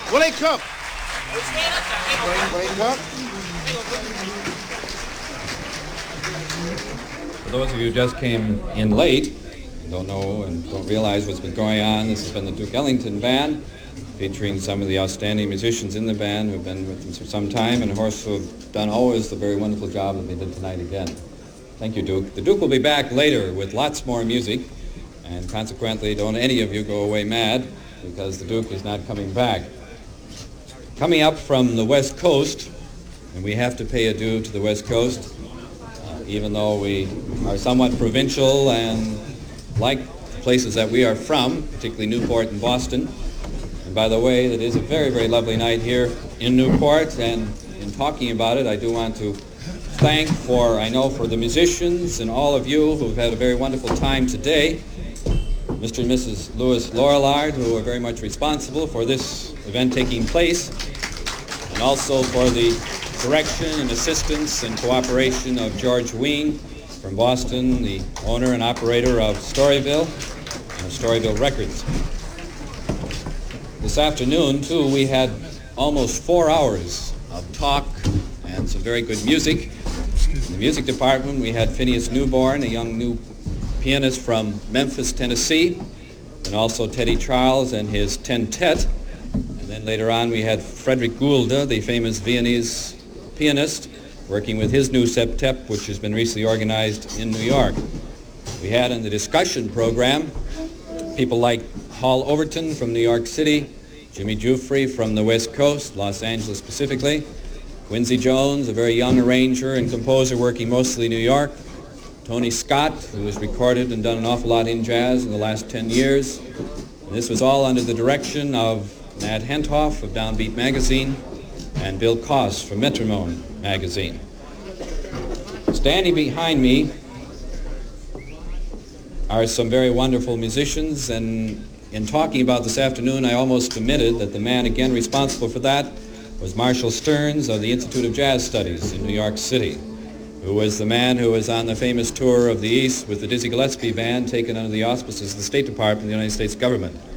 Willie Cook. Willie Cook. For those of you who just came in late, and don't know and don't realize what's been going on, this has been the Duke Ellington Band, featuring some of the outstanding musicians in the band who've been with them for some time, and of course who have done always the very wonderful job that they did tonight again. Thank you, Duke. The Duke will be back later with lots more music, and consequently don't any of you go away mad, because the Duke is not coming back. Coming up from the West Coast, and we have to pay a due to the West Coast, even though we are somewhat provincial and like the places that we are from, particularly Newport and Boston. And by the way, it is a very, very lovely night here in Newport, and in talking about it, I do want to thank for the musicians and all of you who have had a very wonderful time today, Mr. and Mrs. Louis Lorillard, who are very much responsible for this event taking place, and also for the direction and assistance and cooperation of George Ween from Boston, the owner and operator of Storyville and of Storyville Records. This afternoon, too, we had almost 4 hours of talk and some very good music. In the music department, we had Phineas Newborn, a young new pianist from Memphis, Tennessee, and also Teddy Charles and his Tentet. And then later on, we had Frederick Goulda, the famous Viennese pianist, working with his new septet, which has been recently organized in New York. We had in the discussion program people like Hall Overton from New York City, Jimmy Giuffre from the West Coast, Los Angeles specifically, Quincy Jones, a very young arranger and composer working mostly New York, Tony Scott, who has recorded and done an awful lot in jazz in the last 10 years. And this was all under the direction of Nat Hentoff of Downbeat Magazine and Bill Koss from Metronome Magazine. Standing behind me are some very wonderful musicians, and in talking about this afternoon, I almost admitted that the man again responsible for that was Marshall Stearns of the Institute of Jazz Studies in New York City, who was the man who was on the famous tour of the East with the Dizzy Gillespie Band taken under the auspices of the State Department of the United States government.